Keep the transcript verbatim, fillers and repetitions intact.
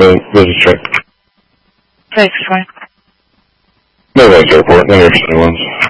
No, we'll just check. Thanks, Troy. No worries, airport. No air ones.